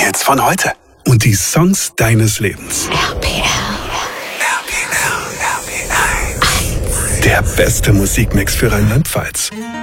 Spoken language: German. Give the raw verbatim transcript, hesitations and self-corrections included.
Hits von heute und die Songs deines Lebens. R P L. R P L, R P L. Der beste Musikmix für Rheinland-Pfalz.